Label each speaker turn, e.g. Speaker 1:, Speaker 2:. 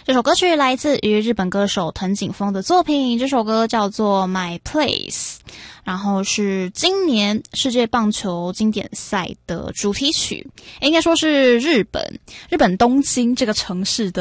Speaker 1: 这首歌曲来自于日本歌手藤井风的作品，这首歌叫做 My Place， 然后是今年世界棒球经典赛的主题曲，应该说是日本东京这个城市的